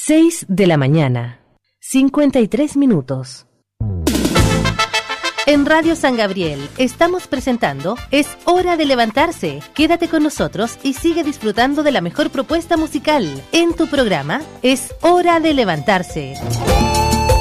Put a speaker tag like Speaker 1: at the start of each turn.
Speaker 1: 6 de la mañana, 53 minutos. En Radio San Gabriel estamos presentando Es Hora de Levantarse. Quédate con nosotros y sigue disfrutando de la mejor propuesta musical en tu programa Es Hora de Levantarse.